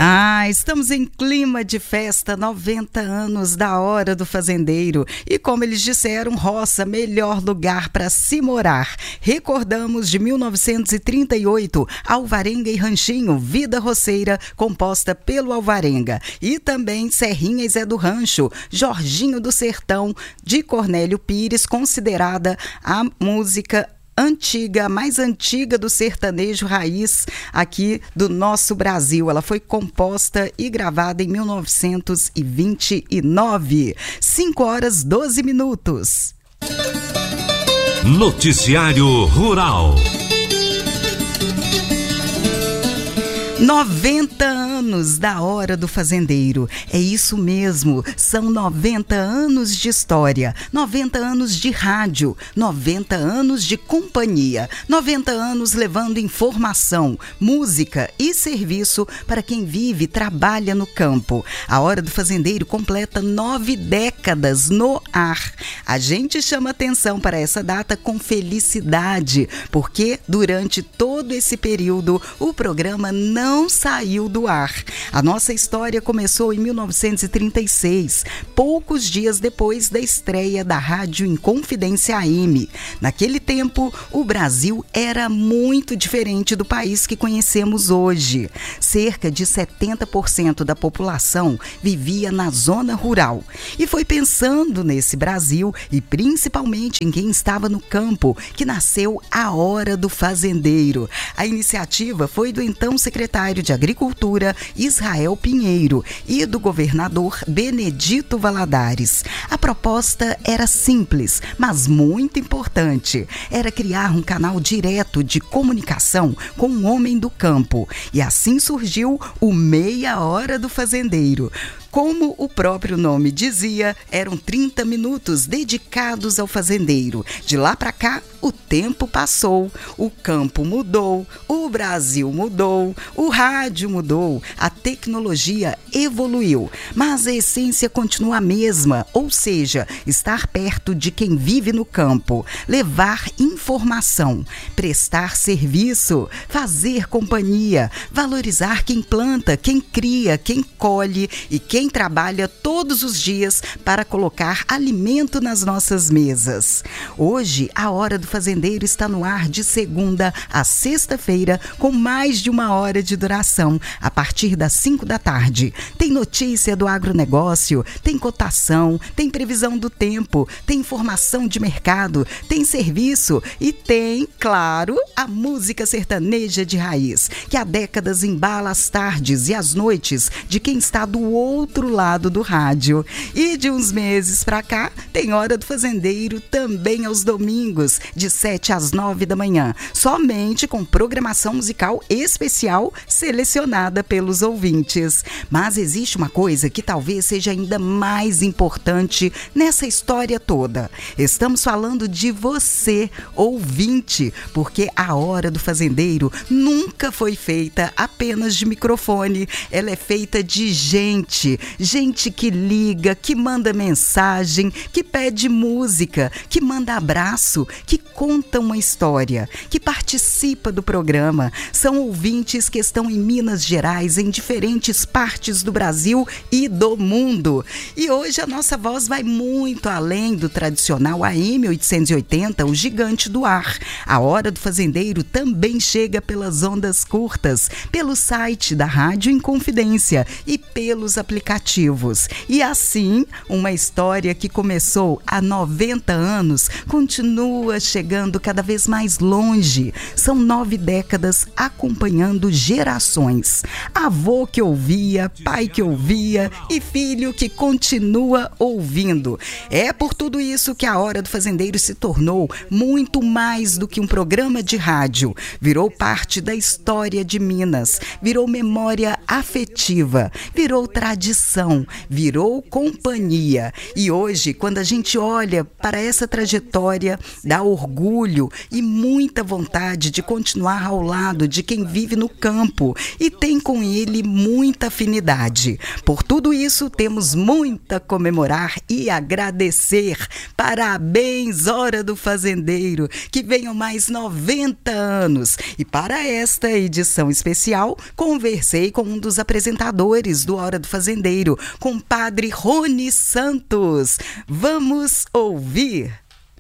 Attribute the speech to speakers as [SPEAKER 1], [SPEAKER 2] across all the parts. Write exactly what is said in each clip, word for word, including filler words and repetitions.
[SPEAKER 1] Ah, estamos em clima de festa, noventa anos da Hora do Fazendeiro. E como eles disseram, roça, melhor lugar para se morar. Recordamos de mil novecentos e trinta e oito, Alvarenga e Ranchinho, vida roceira, composta pelo Alvarenga. E também Serrinha e Zé do Rancho, Jorginho do Sertão, de Cornélio Pires, considerada a música antiga, a mais antiga do sertanejo raiz aqui do nosso Brasil. Ela foi composta e gravada em mil novecentos e vinte e nove. cinco horas, doze minutos.
[SPEAKER 2] Noticiário Rural.
[SPEAKER 1] noventa anos da Hora do Fazendeiro. É isso mesmo, são noventa anos de história, noventa anos de rádio, noventa anos de companhia, noventa anos levando informação, música e serviço para quem vive e trabalha no campo. A Hora do Fazendeiro completa nove décadas no ar. A gente chama atenção para essa data com felicidade, porque durante todo esse período o programa não não saiu do ar. A nossa história começou em mil novecentos e trinta e seis, poucos dias depois da estreia da Rádio Inconfidência A M. Naquele tempo, o Brasil era muito diferente do país que conhecemos hoje. Cerca de setenta por cento da população vivia na zona rural. E foi pensando nesse Brasil, e principalmente em quem estava no campo, que nasceu a Hora do Fazendeiro. A iniciativa foi do então secretário de Agricultura, Israel Pinheiro, e do governador Benedito Valadares. A proposta era simples, mas muito importante. Era criar um canal direto de comunicação com o homem do campo. E assim surgiu o Meia Hora do Fazendeiro. Como o próprio nome dizia, eram trinta minutos dedicados ao fazendeiro. De lá para cá, o tempo passou, o campo mudou, o Brasil mudou, o rádio mudou, a tecnologia evoluiu, mas a essência continua a mesma, ou seja, estar perto de quem vive no campo, levar informação, prestar serviço, fazer companhia, valorizar quem planta, quem cria, quem colhe e quem trabalha todos os dias para colocar alimento nas nossas mesas. Hoje, a Hora do Fazendeiro está no ar de segunda a sexta-feira, com mais de uma hora de duração, a partir das cinco da tarde. Tem notícia do agronegócio, tem cotação, tem previsão do tempo, tem informação de mercado, tem serviço e tem, claro, a música sertaneja de raiz, que há décadas embala as tardes e as noites de quem está do outro lado do rádio. E de uns meses pra cá, tem Hora do Fazendeiro também aos domingos, de sete às nove da manhã, somente com programação musical especial selecionada pelos ouvintes. Mas existe uma coisa que talvez seja ainda mais importante nessa história toda. Estamos falando de você, ouvinte, porque a Hora do Fazendeiro nunca foi feita apenas de microfone, ela é feita de gente, gente que liga, que manda mensagem, que pede música, que manda abraço, que conta uma história, que participa do programa. São ouvintes que estão em Minas Gerais, em diferentes partes do Brasil e do mundo. E hoje a nossa voz vai muito além do tradicional A M oitocentos e oitenta, o gigante do ar. A Hora do Fazendeiro também chega pelas ondas curtas, pelo site da Rádio Inconfidência e pelos aplicativos. E assim, uma história que começou há noventa anos continua chegando cada vez mais longe. São nove décadas acompanhando gerações. Avô que ouvia, pai que ouvia e filho que continua ouvindo. É por tudo isso que a Hora do Fazendeiro se tornou muito mais do que um programa de rádio. Virou parte da história de Minas, virou memória afetiva, virou tradição, virou companhia. E hoje, quando a gente olha para essa trajetória, dá orgulho e muita vontade de continuar ao lado de quem vive no campo e tem com ele muita afinidade. Por tudo isso, temos muito a comemorar e agradecer. Parabéns, Hora do Fazendeiro, que venham mais noventa anos. E para esta edição especial, conversei com um dos apresentadores do Hora do Fazendeiro, com o padre Rony Santos. Vamos ouvir.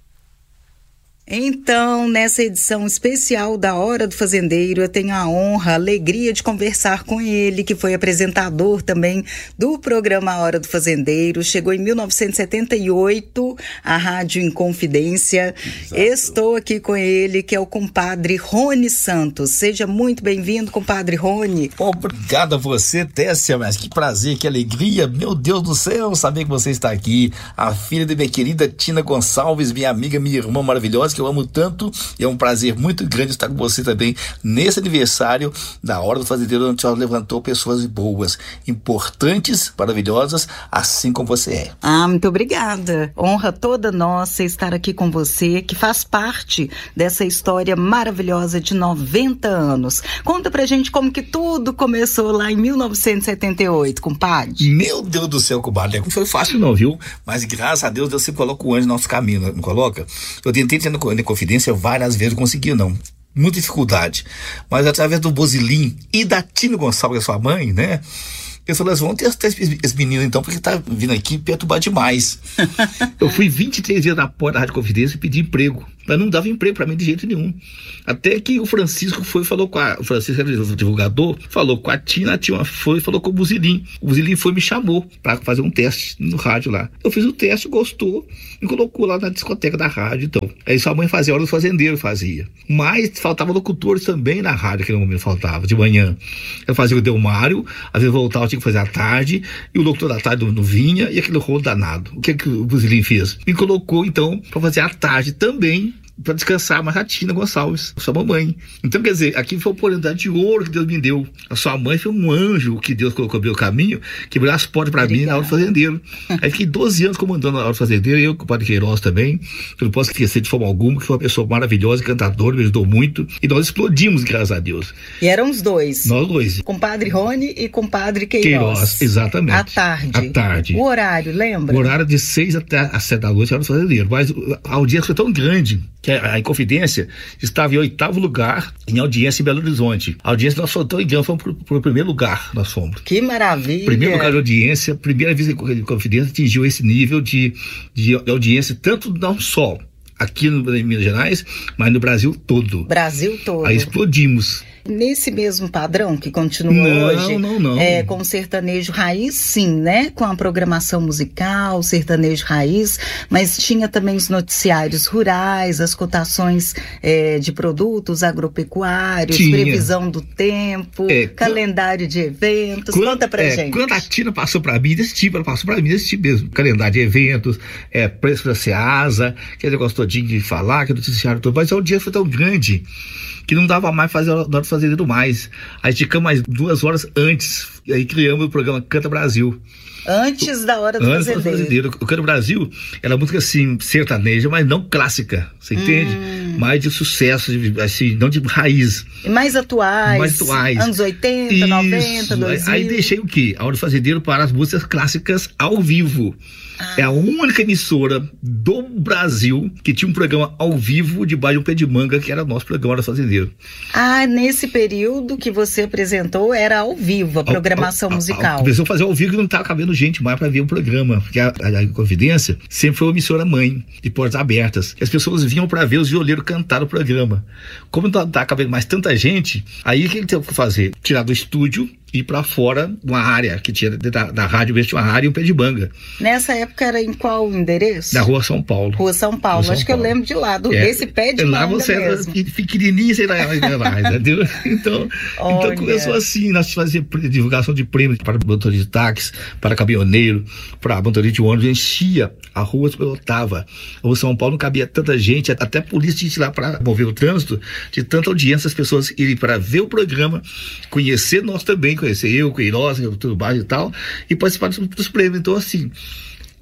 [SPEAKER 1] Então, nessa edição especial da Hora do Fazendeiro, eu tenho a honra, a alegria de conversar com ele, que foi apresentador também do programa Hora do Fazendeiro. Chegou em mil novecentos e setenta e oito, a Rádio Inconfidência. Exato. Estou aqui com ele, que é o compadre Rony Santos. Seja muito bem-vindo, compadre Rony.
[SPEAKER 3] Obrigado a você, Tessia, mas que prazer, que alegria. Meu Deus do céu, saber que você está aqui. A filha da minha querida Tina Gonçalves, minha amiga, minha irmã maravilhosa, que eu amo tanto, e é um prazer muito grande estar com você também nesse aniversário da Hora do Fazendeiro, onde a senhora levantou pessoas boas, importantes, maravilhosas, assim como você é.
[SPEAKER 1] Ah, muito obrigada. Honra toda nossa estar aqui com você, que faz parte dessa história maravilhosa de noventa anos. Conta pra gente como que tudo começou lá em mil novecentos e setenta e oito, compadre.
[SPEAKER 3] Meu Deus do céu, compadre, não foi fácil não, viu? Mas graças a Deus, Deus sempre coloca o anjo no nosso caminho, não coloca? Eu tentei tendo na Confidência várias vezes, não consegui não, muita dificuldade, mas através do Bozilim e da Tina Gonçalves, que é sua mãe, né, eu falei, vamos testar esse menino então, porque tá vindo aqui perturbar demais. Eu fui vinte e três dias na porta da Rádio Confidência e pedi emprego, mas não dava emprego pra mim de jeito nenhum. Até que o Francisco foi falou com a... O Francisco era o divulgador, falou com a Tina, a Tina foi falou com o Buzilim. O Buzilim foi me chamou pra fazer um teste no rádio lá. Eu fiz o teste, gostou, me colocou lá na discoteca da rádio, então. Aí sua mãe fazia, a Hora do Fazendeiro fazia. Mas faltava locutores também na rádio, naquele momento faltava, de manhã. Eu fazia o Delmário, às vezes voltava, eu tinha que fazer à tarde, e o locutor da tarde não vinha, e aquele rolo danado. O que, que o Buzilim fez? Me colocou, então, pra fazer à tarde também, para descansar mais a Tina Gonçalves, sua mamãe. Então, quer dizer, aqui foi uma oportunidade de ouro que Deus me deu. A sua mãe foi um anjo que Deus colocou no meu caminho, que abriu as portas para mim na Hora do Fazendeiro. Aí fiquei doze anos comandando a Hora do Fazendeiro, eu com o padre Queiroz também, que eu não posso esquecer de forma alguma, que foi uma pessoa maravilhosa, cantadora, me ajudou muito, e nós explodimos, graças a Deus.
[SPEAKER 1] E eram os dois?
[SPEAKER 3] Nós dois.
[SPEAKER 1] Com o padre Rony e com o padre Queiroz.
[SPEAKER 3] Queiroz, exatamente.
[SPEAKER 1] À tarde.
[SPEAKER 3] À tarde.
[SPEAKER 1] O horário, lembra?
[SPEAKER 3] O horário de seis até às sete da noite, a Hora do Fazendeiro. Mas a audiência foi tão grande que a Inconfidência estava em oitavo lugar em audiência em Belo Horizonte. A audiência nós fomos, então, fomos para o primeiro lugar, nós fomos.
[SPEAKER 1] Que maravilha!
[SPEAKER 3] Primeiro lugar de audiência, primeira vez que a Inconfidência atingiu esse nível de, de audiência, tanto não só aqui no, em Minas Gerais, mas no Brasil todo.
[SPEAKER 1] Brasil todo.
[SPEAKER 3] Aí explodimos.
[SPEAKER 1] Nesse mesmo padrão que continua
[SPEAKER 3] não,
[SPEAKER 1] hoje,
[SPEAKER 3] não, não.
[SPEAKER 1] É, com o sertanejo raiz, sim, né? Com a programação musical, sertanejo raiz, mas tinha também os noticiários rurais, as cotações é, de produtos agropecuários, tinha. Previsão do tempo, é, calendário de eventos. Quando, Conta pra
[SPEAKER 3] é,
[SPEAKER 1] gente.
[SPEAKER 3] Quando a Tina passou pra mim, desse tipo, ela passou pra mim desse tipo mesmo. Calendário de eventos, é, preço da Ceasa, aquele negócio todinho de falar, que noticiário todo, mas o dia foi tão grande que não dava mais fazer a Hora do Fazendeiro mais. Aí ficamos mais duas horas antes, e aí criamos o programa Canta Brasil.
[SPEAKER 1] Antes da Hora do
[SPEAKER 3] Antes
[SPEAKER 1] Fazendeiro.
[SPEAKER 3] do fazendeiro. O Canta Brasil era música assim, sertaneja, mas não clássica, você entende? Hum. Mais de sucesso, assim, não de raiz.
[SPEAKER 1] E mais atuais.
[SPEAKER 3] Mais atuais.
[SPEAKER 1] Anos oitenta,
[SPEAKER 3] Isso.
[SPEAKER 1] noventa, dois mil.
[SPEAKER 3] Aí deixei o quê? A Hora do Fazendeiro para as músicas clássicas ao vivo. Ah. É a única emissora do Brasil que tinha um programa ao vivo debaixo de um pé de manga, que era o nosso programa Hora do Fazendeiro.
[SPEAKER 1] Ah, nesse período que você apresentou era ao vivo, a programação ao, ao, musical.
[SPEAKER 3] Começou a fazer ao vivo que não estava cabendo gente mais para ver o programa, porque a, a, a Confidência sempre foi uma emissora mãe, de portas abertas. E as pessoas vinham para ver os violeiros cantar o programa. Como não estava cabendo mais tanta gente, aí o que ele teve que fazer? Tirar do estúdio e ir para fora, uma área que tinha da, da rádio, mesmo tinha uma área e um pé de manga.
[SPEAKER 1] Nessa época era em qual endereço?
[SPEAKER 3] Na Rua São Paulo.
[SPEAKER 1] Rua São Paulo, Rua São acho Paulo. Que eu lembro de lá, do, é, desse pé de
[SPEAKER 3] lá
[SPEAKER 1] manga
[SPEAKER 3] você
[SPEAKER 1] mesmo.
[SPEAKER 3] Era pequenininho, sei lá, mais, entendeu? Então, então começou assim, nós fazíamos divulgação de prêmios para motorista de táxi, para caminhoneiro, para motorista de ônibus, enchia a rua, lotava. A Rua São Paulo não cabia tanta gente, até a polícia tinha que ir lá para mover o trânsito, de tanta audiência, as pessoas irem para ver o programa, conhecer nós também, conhecer eu, Queiroz, tudo baixo e tal, e participar dos, dos prêmios. Então, assim,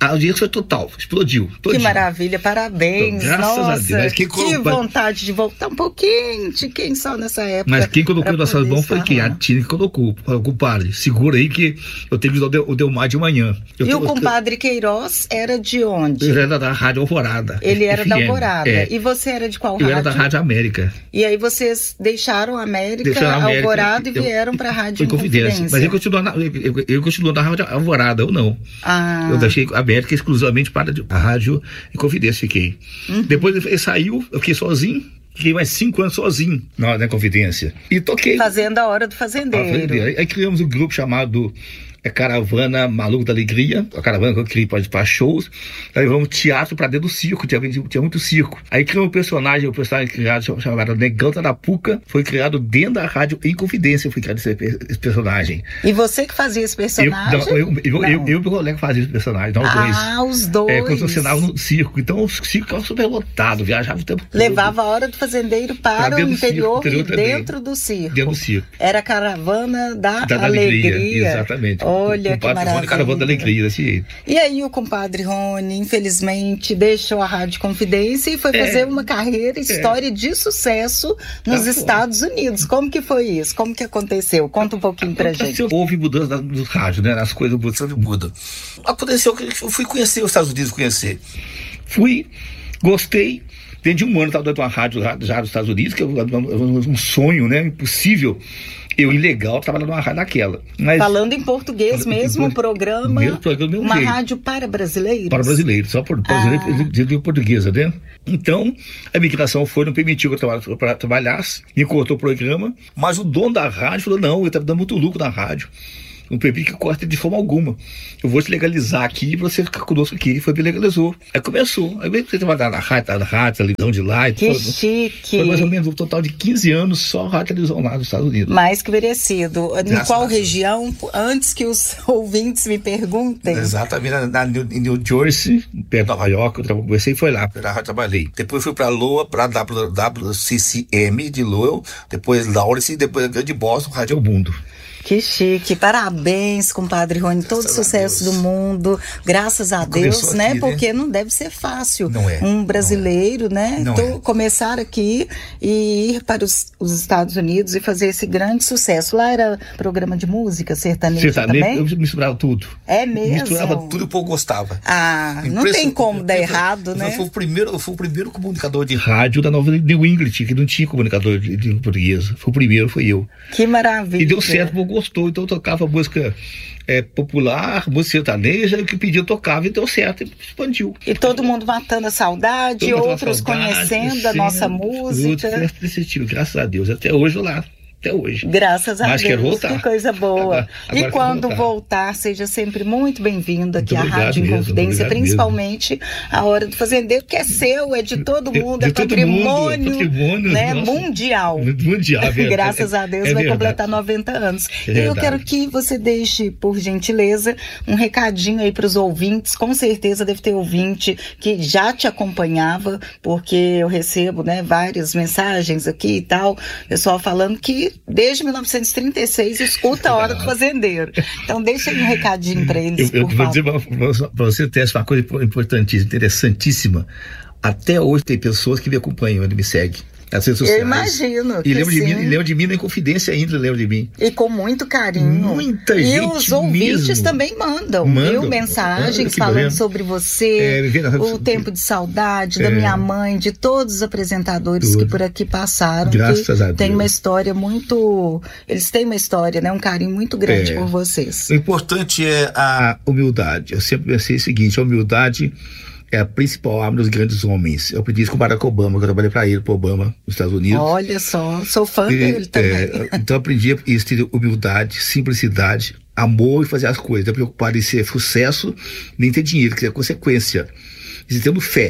[SPEAKER 3] a audiência foi total, explodiu. Todinho.
[SPEAKER 1] Que maravilha, parabéns. Então, graças Nossa, a Deus. Mas quem que colocou... vontade de voltar um pouquinho, de quem só nessa época.
[SPEAKER 3] Mas quem colocou o nosso álbum foi quem? A Tina que colocou. O compadre, segura aí que eu tenho que usar o Delmar de manhã. Eu
[SPEAKER 1] e
[SPEAKER 3] tô...
[SPEAKER 1] o compadre Queiroz era de onde?
[SPEAKER 3] Ele era da Rádio Alvorada.
[SPEAKER 1] Ele era
[SPEAKER 3] F M,
[SPEAKER 1] da Alvorada.
[SPEAKER 3] É.
[SPEAKER 1] E você era de qual
[SPEAKER 3] eu
[SPEAKER 1] rádio?
[SPEAKER 3] Eu era da Rádio América.
[SPEAKER 1] E aí vocês deixaram a América,
[SPEAKER 3] deixaram a América
[SPEAKER 1] Alvorada eu, e vieram para a Rádio Inconfidência.
[SPEAKER 3] Mas eu continuo na, eu, eu continuo na Rádio Alvorada, ou não.
[SPEAKER 1] Ah.
[SPEAKER 3] Eu deixei a América exclusivamente para a Rádio Inconfidência, fiquei. Uhum. Depois ele saiu, eu fiquei sozinho. Fiquei mais cinco anos sozinho na, na Confidência. E toquei.
[SPEAKER 1] Fazendo a Hora do Fazendeiro.
[SPEAKER 3] fazendeiro. Aí, aí criamos um grupo chamado é, Caravana Maluco da Alegria. A caravana que eu criei para shows. Aí levamos teatro para dentro do circo. Tinha, tinha muito circo. Aí criamos um personagem, um personagem criado chamado Negão Tarapuca. Foi criado dentro da Rádio Inconfidência. Foi criado esse, esse personagem.
[SPEAKER 1] E você que fazia esse personagem?
[SPEAKER 3] Eu, eu, eu, eu, eu e o meu colega fazia esse personagem. Não, os
[SPEAKER 1] ah,
[SPEAKER 3] dois.
[SPEAKER 1] os dois.
[SPEAKER 3] É, quando eu cenava no circo. Então o circo ficava super lotado. Viajava o tempo todo.
[SPEAKER 1] Levava a Hora do Fazendeiro para o interior
[SPEAKER 3] circo,
[SPEAKER 1] e dentro do circo.
[SPEAKER 3] Dentro do circo.
[SPEAKER 1] Era a Caravana da,
[SPEAKER 3] da
[SPEAKER 1] Alegria.
[SPEAKER 3] alegria. Exatamente.
[SPEAKER 1] Olha o que maravilha.
[SPEAKER 3] Rony, Caravana da Alegria, desse jeito.
[SPEAKER 1] E aí o compadre Rony, infelizmente, deixou a Rádio Confidência e foi é, fazer uma carreira, história é. de sucesso nos tá Estados bom. Unidos. Como que foi isso? Como que aconteceu? Conta um pouquinho pra gente.
[SPEAKER 3] Houve mudança do rádio, né? As coisas mudam. Aconteceu que eu fui conhecer os Estados Unidos, conhecer. Fui, gostei. Dentro de um ano eu estava dentro de uma rádio já dos Estados Unidos, que é um sonho, né? Impossível. Eu, ilegal, trabalhando numa rádio daquela. Mas,
[SPEAKER 1] falando em português falando mesmo, o programa,
[SPEAKER 3] mesmo programa mesmo
[SPEAKER 1] uma
[SPEAKER 3] jeito.
[SPEAKER 1] Rádio para brasileiros?
[SPEAKER 3] Para brasileiros, só por brasileiro ah. portuguesa, né? Então, a migração foi, não permitiu que eu tra- trabalhasse, me cortou o programa, mas o dono da rádio falou, não, ele está dando muito lucro na rádio. Não permite que corte de forma alguma. Eu vou te legalizar aqui e você ficar conosco aqui. Foi me legalizou. Aí começou. Aí veio você trabalhar na rádio, na rádio, televisão de lá.
[SPEAKER 1] Que
[SPEAKER 3] foi,
[SPEAKER 1] chique.
[SPEAKER 3] Foi mais ou menos um total de quinze anos só rádio e televisão lá nos Estados Unidos.
[SPEAKER 1] Mais que merecido. Em qual região? Antes que os ouvintes me perguntem.
[SPEAKER 3] Exatamente. Na, na, em New Jersey, perto de Nova York, eu comecei e foi lá. Na rádio trabalhei. Depois fui para Lowell, para W C C M de Lowell. Depois Lawrence e depois de Boston, Rádio Mundo.
[SPEAKER 1] Que chique, parabéns, compadre Rony, todo graças sucesso do mundo, graças a Deus, aqui, né? Porque não deve ser fácil
[SPEAKER 3] não é,
[SPEAKER 1] um brasileiro,
[SPEAKER 3] não é.
[SPEAKER 1] né?
[SPEAKER 3] Não
[SPEAKER 1] então,
[SPEAKER 3] é.
[SPEAKER 1] Começar aqui e ir para os, os Estados Unidos e fazer esse grande sucesso. Lá era programa de música sertaneja também?
[SPEAKER 3] Eu misturava tudo.
[SPEAKER 1] É mesmo?
[SPEAKER 3] Misturava tudo e o povo gostava.
[SPEAKER 1] Ah, não tem como dar errado, né?
[SPEAKER 3] Eu fui o primeiro, eu fui o primeiro comunicador de rádio da Nova New England, que não tinha comunicador de, de português. Foi o primeiro, foi eu.
[SPEAKER 1] Que maravilha.
[SPEAKER 3] E deu certo, o povo gostou, então eu tocava música é, popular, música sertaneja, o que pedia eu tocava e deu certo, e expandiu.
[SPEAKER 1] E todo mundo matando a saudade, todo outros saudade, conhecendo sim, a nossa música.
[SPEAKER 3] Desse estilo, graças a Deus, até hoje lá. Até hoje.
[SPEAKER 1] Graças a
[SPEAKER 3] Mas
[SPEAKER 1] Deus,
[SPEAKER 3] quero voltar.
[SPEAKER 1] Que coisa boa. Agora, agora e quando voltar. voltar, seja sempre muito bem-vindo aqui à Rádio Inconfidência, principalmente mesmo. A Hora do Fazendeiro, que é seu, é de todo mundo, de, de é todo patrimônio, mundo, patrimônio né, mundial.
[SPEAKER 3] Mundial, é
[SPEAKER 1] graças a Deus, é vai verdade. completar noventa anos. É e eu quero que você deixe, por gentileza, um recadinho aí para os ouvintes. Com certeza deve ter ouvinte que já te acompanhava, porque eu recebo, né, várias mensagens aqui e tal, pessoal falando que desde mil novecentos e trinta e seis escuta a Hora do Fazendeiro. Então deixa aí um recadinho para eles, eu, eu por favor.
[SPEAKER 3] Vou dizer para você, Tess, uma coisa importantíssima, interessantíssima. Até hoje tem pessoas que me acompanham, ele me segue. Nas redes sociais.
[SPEAKER 1] Eu imagino.
[SPEAKER 3] E lembra de mim, lembra de mim na Inconfidência ainda, lembra de mim.
[SPEAKER 1] E com muito carinho.
[SPEAKER 3] Muita
[SPEAKER 1] e
[SPEAKER 3] gente.
[SPEAKER 1] E os ouvintes
[SPEAKER 3] mesmo.
[SPEAKER 1] também mandam,
[SPEAKER 3] mandam
[SPEAKER 1] viu? Mensagens
[SPEAKER 3] ah,
[SPEAKER 1] falando
[SPEAKER 3] vendo.
[SPEAKER 1] sobre você, é, o tempo de saudade é. da minha mãe, de todos os apresentadores Tudo. que por aqui passaram.
[SPEAKER 3] Graças a Deus.
[SPEAKER 1] Tem uma história muito. Eles têm uma história, né? Um carinho muito grande
[SPEAKER 3] é.
[SPEAKER 1] por vocês.
[SPEAKER 3] O importante é a humildade. Eu sempre pensei o seguinte: a humildade é a principal arma dos grandes homens. Eu aprendi isso com o Barack Obama, que eu trabalhei para ele, para Obama, nos Estados Unidos.
[SPEAKER 1] Olha só, sou fã e, dele também.
[SPEAKER 3] É, então eu aprendi isso, ter humildade, simplicidade, amor e fazer as coisas. Não preocupar em ser sucesso, nem ter dinheiro, que é consequência. E tendo fé.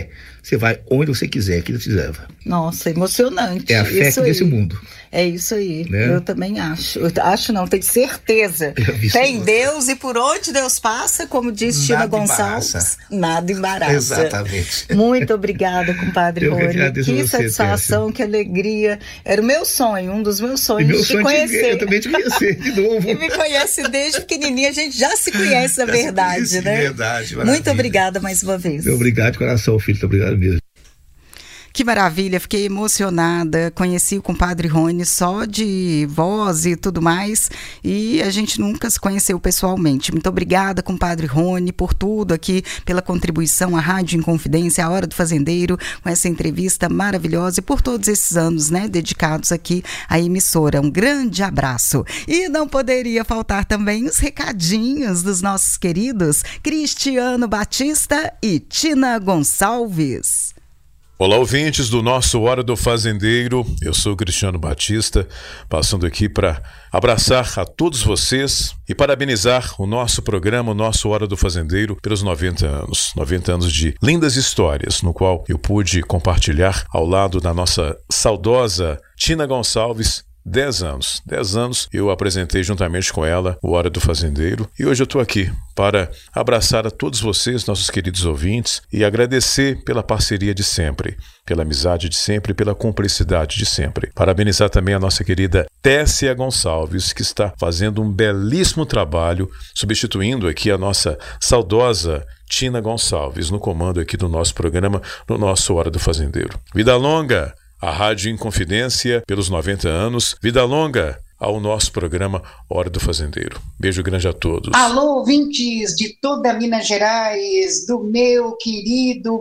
[SPEAKER 3] você vai onde você quiser, que Deus te leva.
[SPEAKER 1] Nossa, emocionante.
[SPEAKER 3] É a fé
[SPEAKER 1] isso
[SPEAKER 3] aqui nesse
[SPEAKER 1] aí.
[SPEAKER 3] mundo.
[SPEAKER 1] É isso aí,
[SPEAKER 3] né?
[SPEAKER 1] Eu também acho. Eu acho não, tenho certeza. Fé em Deus e por onde Deus passa, como diz Tina Gonçalves, embaraça. nada embaraça.
[SPEAKER 3] Exatamente.
[SPEAKER 1] Muito obrigada, compadre Rony. Que, que satisfação, que alegria. Era o meu sonho, um dos meus sonhos
[SPEAKER 3] meu
[SPEAKER 1] de
[SPEAKER 3] sonho
[SPEAKER 1] conhecer.
[SPEAKER 3] Te, eu também te conhecer de novo.
[SPEAKER 1] E me conhece desde pequenininha, a gente já se conhece, na verdade,
[SPEAKER 3] conhece,
[SPEAKER 1] né?
[SPEAKER 3] Verdade,
[SPEAKER 1] muito obrigada mais uma vez.
[SPEAKER 3] Obrigado de coração, filho. Muito obrigado mesmo.
[SPEAKER 1] Que maravilha, fiquei emocionada, conheci o compadre Rony só de voz e tudo mais, e a gente nunca se conheceu pessoalmente. Muito obrigada, compadre Rony, por tudo aqui, pela contribuição à Rádio Inconfidência, à Hora do Fazendeiro, com essa entrevista maravilhosa e por todos esses anos, né, dedicados aqui à emissora. Um grande abraço. E não poderia faltar também os recadinhos dos nossos queridos Cristiano Batista e Tina Gonçalves.
[SPEAKER 4] Olá, ouvintes do nosso Hora do Fazendeiro, eu sou o Cristiano Batista, passando aqui para abraçar a todos vocês e parabenizar o nosso programa, o nosso Hora do Fazendeiro, pelos noventa anos. noventa anos de lindas histórias, no qual eu pude compartilhar ao lado da nossa saudosa Tina Gonçalves. Dez anos. Dez anos eu apresentei juntamente com ela o Hora do Fazendeiro e hoje eu estou aqui para abraçar a todos vocês, nossos queridos ouvintes, e agradecer pela parceria de sempre, pela amizade de sempre, pela cumplicidade de sempre. Parabenizar também a nossa querida Tessia Gonçalves, que está fazendo um belíssimo trabalho, substituindo aqui a nossa saudosa Tina Gonçalves no comando aqui do nosso programa, no nosso Hora do Fazendeiro. Vida longa! A Rádio Inconfidência pelos noventa anos. Vida longa ao nosso programa Hora do Fazendeiro. Beijo grande a todos.
[SPEAKER 5] Alô, ouvintes de toda Minas Gerais, do meu querido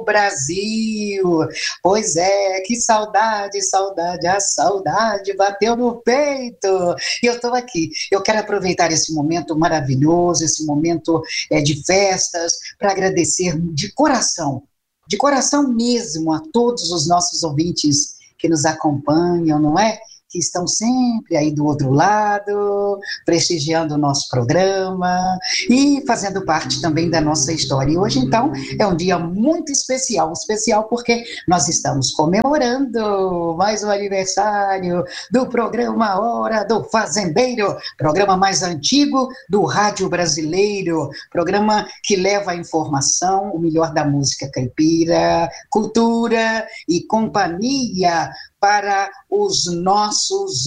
[SPEAKER 5] Brasil. Pois é, que saudade, saudade, a saudade bateu no peito. E eu estou aqui. Eu quero aproveitar esse momento maravilhoso, esse momento é, de festas, para agradecer de coração, de coração mesmo, a todos os nossos ouvintes que nos acompanham, não é? Que estão sempre aí do outro lado, prestigiando o nosso programa e fazendo parte também da nossa história. E hoje, então, é um dia muito especial, especial porque nós estamos comemorando mais um aniversário do programa Hora do Fazendeiro, programa mais antigo do rádio brasileiro, programa que leva a informação, o melhor da música caipira, cultura e companhia para os nossos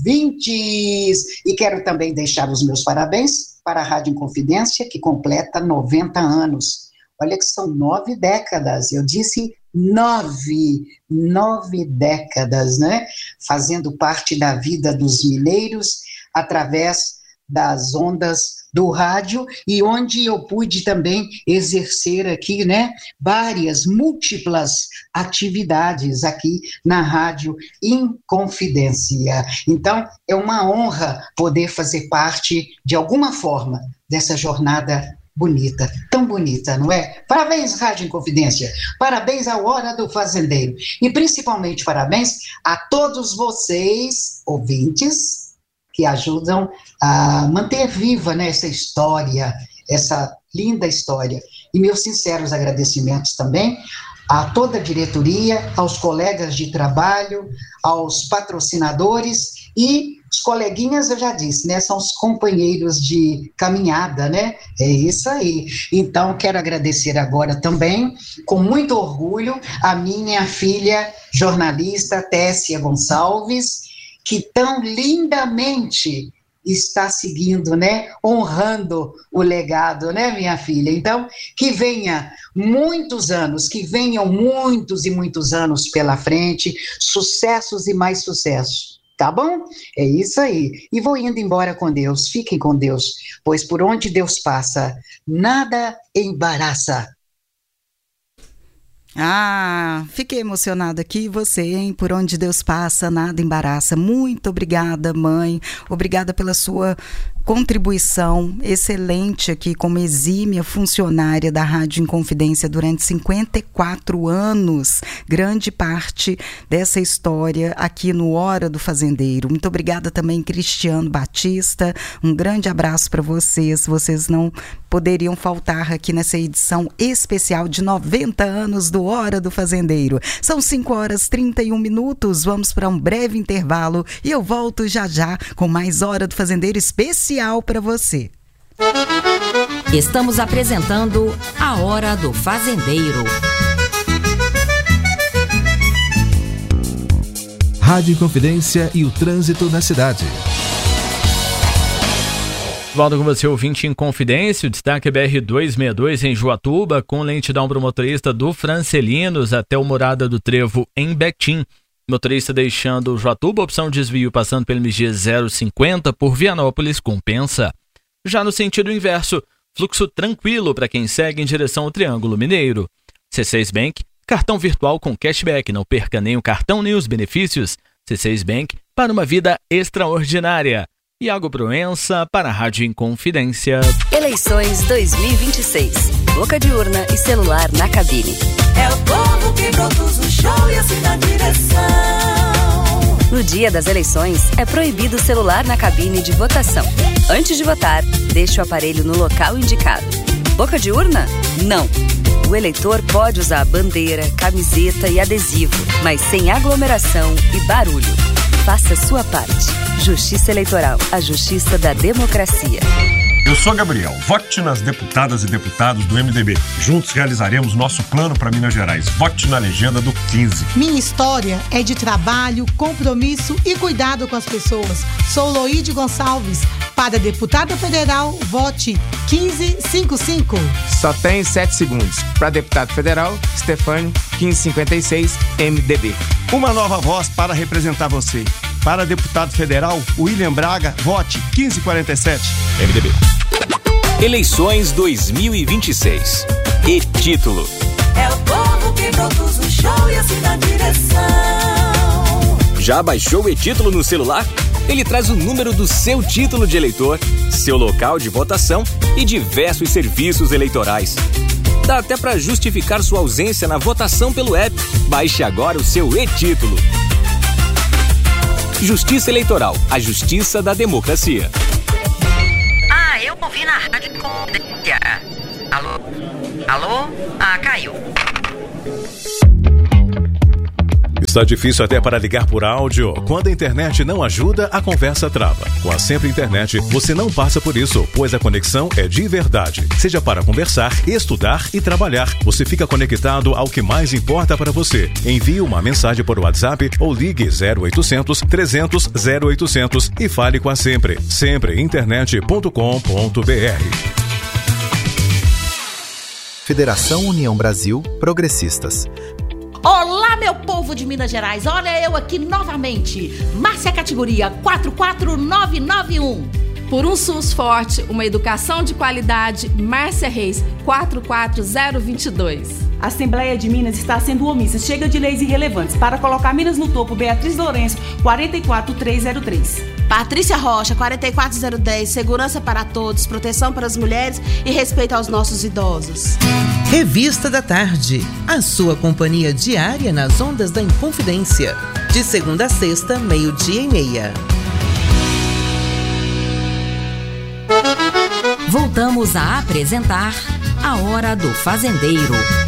[SPEAKER 5] ouvintes. E quero também deixar os meus parabéns para a Rádio Inconfidência, que completa noventa anos. Olha que são nove décadas, eu disse nove, nove décadas, né? Fazendo parte da vida dos mineiros através das ondas do rádio, e onde eu pude também exercer aqui, né, várias, múltiplas atividades aqui na Rádio Inconfidência. Então, é uma honra poder fazer parte, de alguma forma, dessa jornada bonita, tão bonita, não é? Parabéns, Rádio Inconfidência, parabéns à Hora do Fazendeiro, e principalmente parabéns a todos vocês, ouvintes, que ajudam a manter viva, né, essa história, essa linda história. E meus sinceros agradecimentos também a toda a diretoria, aos colegas de trabalho, aos patrocinadores e os coleguinhas, eu já disse, né, são os companheiros de caminhada, né, é isso aí. Então, quero agradecer agora também, com muito orgulho, a minha filha jornalista, Tessia Gonçalves, que tão lindamente está seguindo, né, honrando o legado, né, minha filha? Então, que venha muitos anos, que venham muitos e muitos anos pela frente, sucessos e mais sucessos, tá bom? É isso aí. E vou indo embora com Deus, fiquem com Deus, pois por onde Deus passa, nada embaraça.
[SPEAKER 1] Ah, fiquei emocionada aqui, e você, hein? Por onde Deus passa, nada embaraça. Muito obrigada, mãe. Obrigada pela sua contribuição excelente aqui como exímia funcionária da Rádio Inconfidência durante cinquenta e quatro anos. Grande parte dessa história aqui no Hora do Fazendeiro. Muito obrigada também, Cristiano Batista. Um grande abraço para vocês. Vocês não poderiam faltar aqui nessa edição especial de noventa anos do Hora do Fazendeiro. São cinco horas e trinta e um minutos. Vamos para um breve intervalo e eu volto já já com mais Hora do Fazendeiro especial para você.
[SPEAKER 6] Estamos apresentando a Hora do Fazendeiro.
[SPEAKER 7] Rádio Inconfidência e o trânsito na cidade.
[SPEAKER 8] Volto com você, ouvinte em Confidência. O destaque é B R duzentos e sessenta e dois em Juatuba, com lentidão para o motorista do Francelinos até o Morada do Trevo em Betim. Motorista deixando Juatuba, opção de desvio passando pelo M G zero cinquenta por Vianópolis, compensa. Já no sentido inverso, fluxo tranquilo para quem segue em direção ao Triângulo Mineiro. C seis Bank, cartão virtual com cashback, não perca nem o cartão nem os benefícios. C seis Bank, para uma vida extraordinária. Iago Proença para a Rádio Inconfidência.
[SPEAKER 6] Eleições dois mil e vinte e seis. Boca de urna e celular na cabine.
[SPEAKER 9] É o povo que produz o show e assina a direção.
[SPEAKER 6] No dia das eleições, é proibido o celular na cabine de votação. Antes de votar, deixe o aparelho no local indicado. Boca de urna? Não. O eleitor pode usar bandeira, camiseta e adesivo, mas sem aglomeração e barulho. Faça sua parte. Justiça Eleitoral, a justiça da democracia.
[SPEAKER 10] Eu sou Gabriel. Vote nas deputadas e deputados do M D B. Juntos realizaremos nosso plano para Minas Gerais. Vote na legenda do quinze.
[SPEAKER 11] Minha história é de trabalho, compromisso e cuidado com as pessoas. Sou Loide Gonçalves. Para deputada federal, vote quinze cinquenta e cinco.
[SPEAKER 12] Só tem sete segundos. Para deputado federal, Stefânio, quinze cinquenta e seis, M D B.
[SPEAKER 10] Uma nova voz para representar você. Para deputado federal, William Braga, vote quinze quarenta e sete, M D B.
[SPEAKER 13] Eleições dois mil e vinte e seis. E título:
[SPEAKER 9] é o povo que produz o show e assina a direção.
[SPEAKER 13] Já baixou o e-título no celular? Ele traz o número do seu título de eleitor, seu local de votação e diversos serviços eleitorais. Dá até para justificar sua ausência na votação pelo app. Baixe agora o seu e-título. Justiça Eleitoral, a justiça da democracia.
[SPEAKER 14] Ah, eu ouvi na rádio Confidência. Alô? Alô? Ah, caiu.
[SPEAKER 4] Está difícil até para ligar por áudio? Quando a internet não ajuda, a conversa trava. Com a Sempre Internet, você não passa por isso, pois a conexão é de verdade. Seja para conversar, estudar e trabalhar, você fica conectado ao que mais importa para você. Envie uma mensagem por WhatsApp ou ligue zero oitocentos, trezentos, zero oitocentos e fale com a Sempre. sempre internet ponto com ponto b r.
[SPEAKER 7] Federação União Brasil Progressistas.
[SPEAKER 15] Olá, meu povo de Minas Gerais, olha eu aqui novamente, Márcia Categoria quatro quatro nove nove um.
[SPEAKER 16] Por um SUS forte, uma educação de qualidade, Márcia Reis quatro quatro zero dois dois.
[SPEAKER 17] A Assembleia de Minas está sendo omissa, chega de leis irrelevantes. Para colocar Minas no topo, Beatriz Lourenço, quatro quatro três zero três.
[SPEAKER 18] Patrícia Rocha, quatro quatro zero um zero, segurança para todos, proteção para as mulheres e respeito aos nossos idosos.
[SPEAKER 19] Revista da Tarde, a sua companhia diária nas ondas da Inconfidência. De segunda a sexta, meio-dia e meia.
[SPEAKER 6] Voltamos a apresentar a Hora do Fazendeiro.